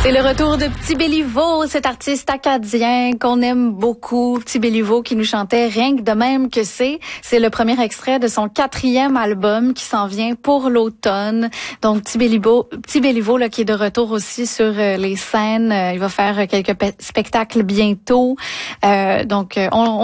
C'est le retour de Petit Béliveau, cet artiste acadien qu'on aime beaucoup. Petit Béliveau qui nous chantait Rien que de même que c'est. C'est le premier extrait de son 4e album qui s'en vient pour l'automne. Donc Petit Béliveau là, qui est de retour aussi sur les scènes. Il va faire quelques spectacles bientôt. Donc on